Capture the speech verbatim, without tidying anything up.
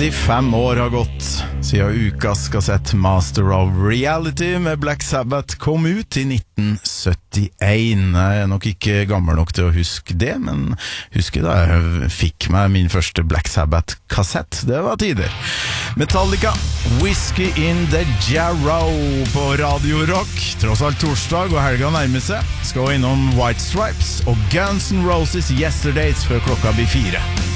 trettifem år har gått siden ukas kassett Master of Reality med Black Sabbath kom ut i nitten syttien. Jeg er nok ikke gammel nok til å huske det, men husker da jeg fikk meg min første Black Sabbath-kassett. Det var tider. Metallica, Whiskey in the Jarrow på Radio Rock. Tross alt torsdag og helga nærmer seg. Skal innom White Stripes og Guns N' Roses Yesterdays før klokka blir fire.